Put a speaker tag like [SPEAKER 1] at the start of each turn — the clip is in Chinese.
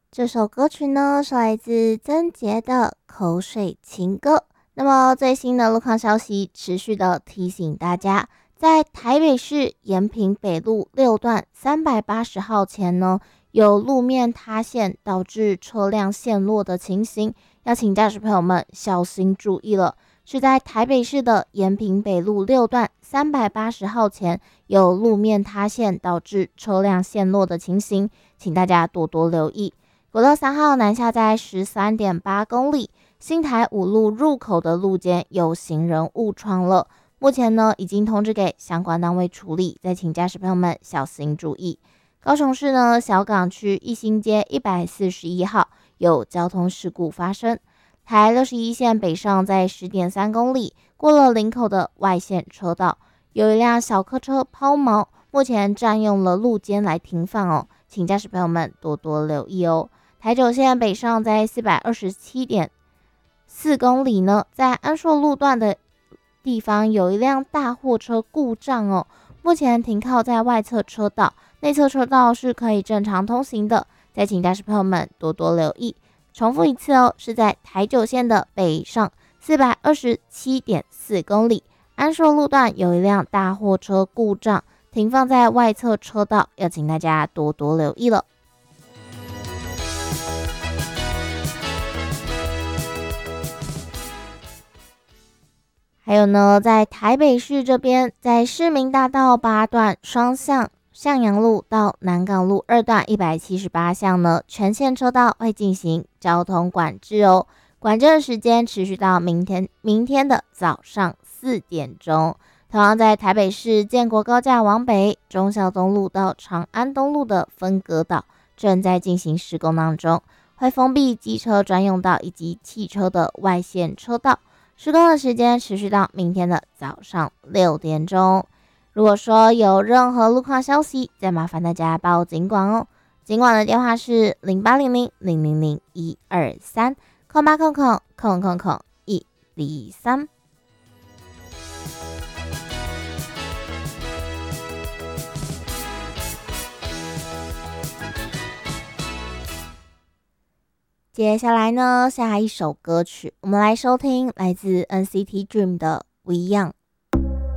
[SPEAKER 1] 这首歌曲呢是来自曾洁的《口水情歌》。那么最新的路况消息，持续的提醒大家，在台北市延平北路6段380号前呢，有路面塌陷导致车辆陷落的情形，要请驾驶朋友们小心注意了。是在台北市的延平北路6段380号前有路面塌陷导致车辆陷落的情形，请大家多多留意。国道3号南下在13.8公里，新台五路入口的路肩有行人误闯了，目前呢已经通知给相关单位处理，再请驾驶朋友们小心注意。高雄市呢小港区一心街141号有交通事故发生，台61线北上在10.3公里，过了林口的外线车道，有一辆小客车抛锚，目前占用了路肩来停放哦，请驾驶朋友们多多留意哦。台9线北上在427.4公里呢，在安硕路段的地方有一辆大货车故障哦，目前停靠在外侧车道，内侧车道是可以正常通行的，再请驾驶朋友们多多留意。重复一次哦，是在台9线的北上427.4公里，安硕路段有一辆大货车故障，停放在外侧车道，要请大家多多留意了。还有呢，在台北市这边，在市民大道8段双向向阳路到南港路2段178巷呢，全线车道会进行交通管制哦。管制的时间持续到明天的早上4点钟。同样在台北市建国高架往北，忠孝东路到长安东路的分隔岛正在进行施工当中，会封闭机车专用道以及汽车的外线车道。施工的时间持续到明天的早上6点钟。如果说有任何路况消息，再麻烦大家报警管哦。警管的电话是0800000123，空八空空空空空123。接下来呢，下一首歌曲，我们来收听来自 NCT Dream 的《We Young》。